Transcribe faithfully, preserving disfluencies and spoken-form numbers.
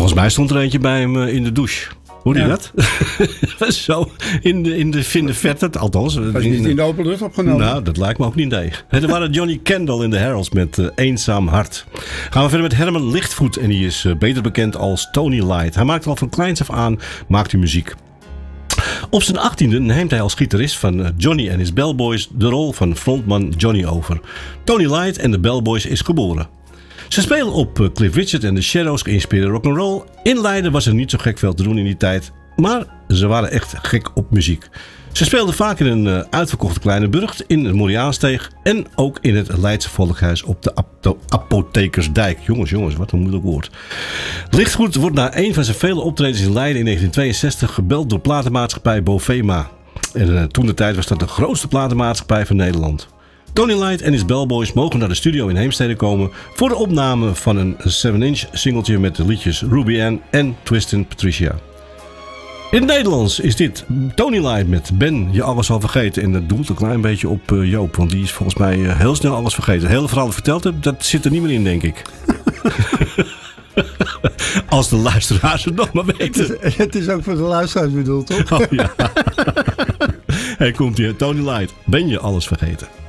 Volgens mij stond er eentje bij hem in de douche. Hoorde je ja. dat? Zo, in de, in de, in de verte, althans. Was niet in de open lucht opgenomen? Nou, dat lijkt me ook niet, nee. Er waren Johnny Kendall in de Heralds met uh, Eenzaam Hart. Gaan we verder met Herman Lichtvoet en die is uh, beter bekend als Tony Light. Hij maakt al van kleins af aan, maakt hij muziek. Op zijn achttiende neemt hij als gitarist van Johnny and his Bellboys de rol van frontman Johnny over. Tony Light en de Bellboys is geboren. Ze spelen op Cliff Richard en de Shadows geïnspireerde rock'n'roll. In Leiden was er niet zo gek veel te doen in die tijd, maar ze waren echt gek op muziek. Ze speelden vaak in een uitverkochte kleine burcht in de Moriaansteeg en ook in het Leidse Volkhuis op de Ap- Apothekersdijk. Jongens, jongens, wat een moeilijk woord. Lichtgoed wordt na een van zijn vele optredens in Leiden in negentien tweeënzestig gebeld door platenmaatschappij Bovema. En uh, toen de tijd was dat de grootste platenmaatschappij van Nederland. Tony Light en his Bellboys mogen naar de studio in Heemstede komen voor de opname van een zeven inch singeltje met de liedjes Ruby Ann en Twistin' Patricia. In het Nederlands is dit Tony Light met Ben je alles al vergeten. En dat doelt een klein beetje op uh, Joop, want die is volgens mij uh, heel snel alles vergeten. Het hele verhaal dat ik verteld heb, dat zit er niet meer in, denk ik. Als de luisteraars het nog maar weten. Het is, het is ook voor de luisteraars bedoeld, toch? Oh ja. Hey, komt hier Tony Light. Ben je alles vergeten?